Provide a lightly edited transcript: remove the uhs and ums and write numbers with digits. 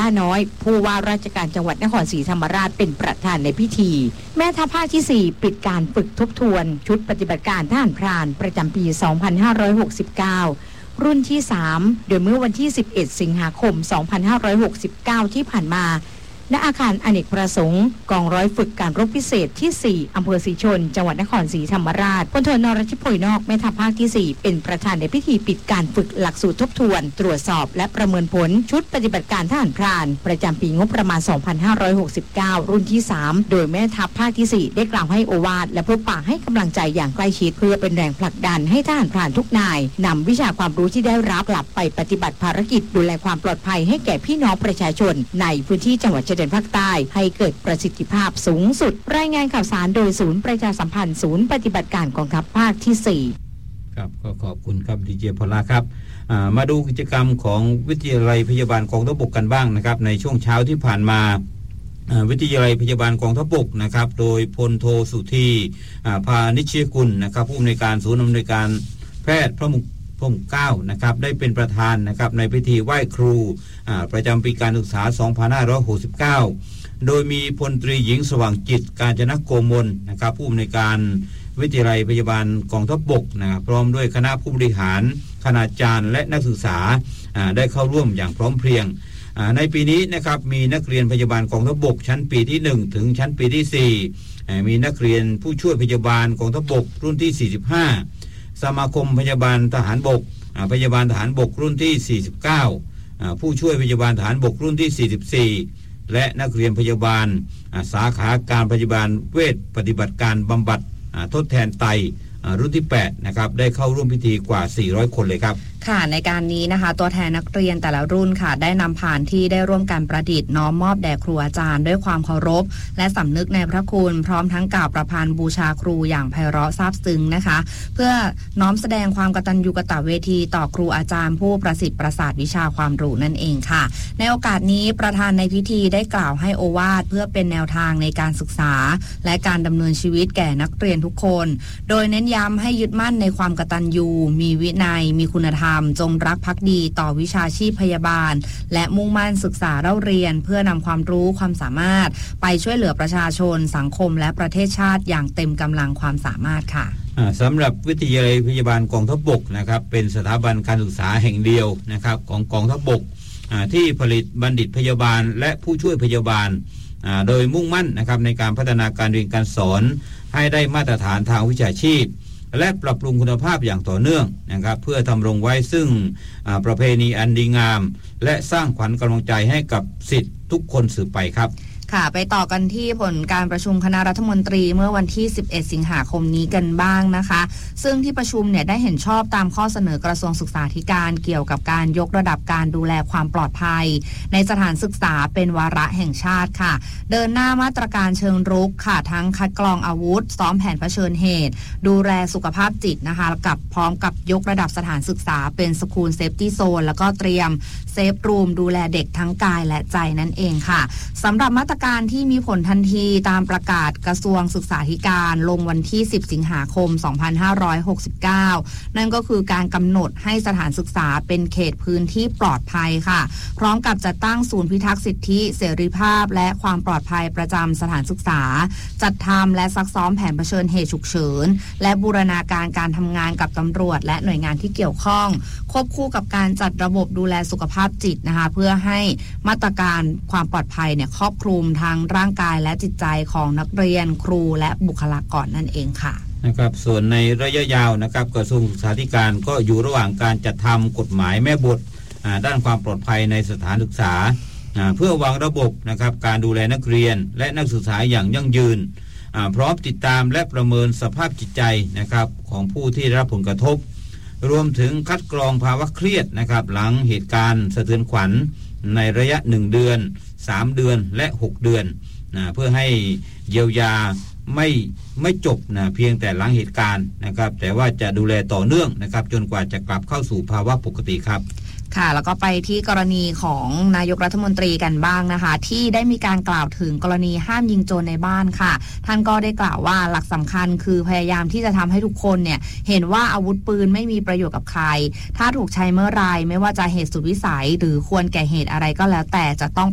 ล่าน้อยผู้ว่าราชการจังหวัดนครศรีธรรมราชเป็นประธานในพิธีแม่ทัพภาคที่4ปิดการฝึกทบทวนชุดปฏิบัติการทหารพรานประจำปี 2569 รุ่นที่3โดยเมื่อวันที่11สิงหาคม 2569 ที่ผ่านมาณอาคารอเนกประสงค์กองร้อยฝึกการรบพิเศษที่4อำเภอศรีชนจังหวัดนครศรีธรรมราชพลโทนรชิต โพยนอกแม่ทัพภาคที่4เป็นประธานในพิธีปิดการฝึกหลักสูตรทบทวนตรวจสอบและประเมินผลชุดปฏิบัติการทหารพรานประจำปีงบประมาณ 2569 รุ่นที่3โดยแม่ทัพภาคที่4ได้กล่าวให้โอวาทและพบปะให้กำลังใจอย่างใกล้ชิดเพื่อเป็นแรงผลักดันให้ทหารพรานทุกนายนำวิชาความรู้ที่ได้รับกลับไปปฏิบัติภารกิจดูแลความปลอดภัยให้แก่พี่น้องประชาชนในพื้นที่จังหวัดชายแดนภาคใต้ให้เกิดประสิทธิภาพสูงสุดรายงานข่าวสารโดยศูนย์ประชาสัมพันธ์ศูนย์ปฏิบัติการกองทัพภาคที่4 ครับก็ขอบคุณครับดีเจพลาครับมาดูกิจกรรมของวิทยาลัยพยาบาลกองทัพบกกันบ้างนะครับในช่วงเช้าที่ผ่านมาวิทยาลัยพยาบาลกองทัพบกนะครับโดยพลโทสุธีพานิชยกุลนะครับผู้อำนวยการศูนย์อำนวยการแพทย์พระมงเกล้านะครับได้เป็นประธานนะครับในพิธีไหว้ครูประจำปีการศึกษา 2569 โดยมีพลตรีหญิงสว่างจิตกาญจนโกมลนะครับผู้อำนวยการวิทยาลัยพยาบาลกองทัพบกนะครับพร้อมด้วยคณะผู้บริหารคณาจารย์และนักศึกษาได้เข้าร่วมอย่างพร้อมเพรียงในปีนี้นะครับมีนักเรียนพยาบาลกองทัพบกชั้นปีที่1ถึงชั้นปีที่4มีนักเรียนผู้ช่วยพยาบาลกองทัพบกรุ่นที่45สมาคมพยาบาลทหารบกพยาบาลทหารบกรุ่นที่49ผู้ช่วยพยาบาลทหารบกรุ่นที่44และนักเรียนพยาบาลสาขาการพยาบาลเวชปฏิบัติการบำบัดทดแทนไตรุ่นที่8นะครับได้เข้าร่วมพิธีกว่า400คนเลยครับค่ะในการนี้นะคะตัวแทนนักเรียนแต่ละรุ่นค่ะได้นำผ่านที่ได้ร่วมกันประดิษฐ์น้อมมอบแด่ครูอาจารย์ด้วยความเคารพและสำนึกในพระคุณพร้อมทั้งกล่าวประพันธ์บูชาครูอย่างไพเราะซาบซึ้งนะคะเพื่อน้อมแสดงความกตัญญูกตเวทีต่อครูอาจารย์ผู้ประสิทธิ์ประสาทวิชาความรู้นั่นเองค่ะในโอกาสนี้ประธานในพิธีได้กล่าวให้โอวาทเพื่อเป็นแนวทางในการศึกษาและการดำเนินชีวิตแก่นักเรียนทุกคนโดยเน้นย้ำให้ยึดมั่นในความกตัญญูมีวินัยมีคุณธรรมจงรักภักดีต่อวิชาชีพพยาบาลและมุ่งมั่นศึกษาเล่าเรียนเพื่อนำความรู้ความสามารถไปช่วยเหลือประชาชนสังคมและประเทศชาติอย่างเต็มกำลังความสามารถค่ะสำหรับวิทยาลัยพยาบาลกองทัพบกนะครับเป็นสถาบันการศึกษาแห่งเดียวนะครับของกองทัพบกที่ผลิตบัณฑิตพยาบาลและผู้ช่วยพยาบาลโดยมุ่งมั่นนะครับในการพัฒนาการเรียนการสอนให้ได้มาตรฐานทางวิชาชีพและปรับปรุงคุณภาพอย่างต่อเนื่องนะครับเพื่อทำรงไว้ซึ่งประเพณีอันดีงามและสร้างขวัญกำลังใจให้กับศิษย์ทุกคนสืบไปครับค่ะไปต่อกันที่ผลการประชุมคณะรัฐมนตรีเมื่อวันที่11สิงหาคมนี้กันบ้างนะคะซึ่งที่ประชุมเนี่ยได้เห็นชอบตามข้อเสนอกระทรวงศึกษาธิการเกี่ยวกับการยกระดับการดูแลความปลอดภัยในสถานศึกษาเป็นวาระแห่งชาติค่ะเดินหน้ามาตรการเชิงรุกค่ะทั้งคัดกรองอาวุธซ้อมแผนเผชิญเหตุดูแลสุขภาพจิตนะคะกับพร้อมกับยกระดับสถานศึกษาเป็นสคูลเซฟตี้โซนแล้วก็เตรียมเซฟรูมดูแลเด็กทั้งกายและใจนั่นเองค่ะสำหรับมาตรการที่มีผลทันทีตามประกาศกระทรวงศึกษาธิการลงวันที่10สิงหาคม2569นั่นก็คือการกำหนดให้สถานศึกษาเป็นเขตพื้นที่ปลอดภัยค่ะพร้อมกับจัดตั้งศูนย์พิทักษ์สิทธิเสรีภาพและความปลอดภัยประจำสถานศึกษาจัดทำและซักซ้อมแผนเผชิญเหตุฉุกเฉินและบูรณาการการทำงานกับตำรวจและหน่วยงานที่เกี่ยวข้องควบคู่กับการจัดระบบดูแลสุขภาพจิตนะคะเพื่อให้มาตรการความปลอดภัยเนี่ยครอบคลุมทั้งร่างกายและจิตใจของนักเรียนครูและบุคลากรนั่นเองค่ะนะครับส่วนในระยะยาวนะครับกระทรวงศึกษาธิการก็อยู่ระหว่างการจัดทำกฎหมายแม่บทด้านความปลอดภัยในสถานศึกษาเพื่อวางระบบนะครับการดูแลนักเรียนและนักศึกษาอย่างยั่งยืนพร้อมติดตามและประเมินสภาพจิตใจนะครับของผู้ที่ได้รับผลกระทบรวมถึงคัดกรองภาวะเครียดนะครับหลังเหตุการณ์สะเทือนขวัญในระยะ1เดือน3เดือนและ6เดือนเพื่อให้เยียวยาไม่จบเพียงแต่หลังเหตุการณ์นะครับแต่ว่าจะดูแลต่อเนื่องนะครับจนกว่าจะกลับเข้าสู่ภาวะปกติครับค่ะแล้วก็ไปที่กรณีของนายกรัฐมนตรีกันบ้างนะคะที่ได้มีการกล่าวถึงกรณีห้ามยิงโจรในบ้านค่ะท่านก็ได้กล่าวว่าหลักสำคัญคือพยายามที่จะทำให้ทุกคนเนี่ยเห็นว่าอาวุธปืนไม่มีประโยชน์กับใครถ้าถูกใช้เมื่อไรไม่ว่าจะเหตุสุดวิสัยหรือควรแก่เหตุอะไรก็แล้วแต่จะต้อง